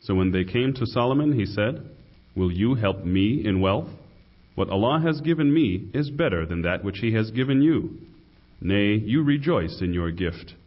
So when they came to Solomon, he said, "Will you help me in wealth? What Allah has given me is better than that which He has given you. Nay, you rejoice in your gift."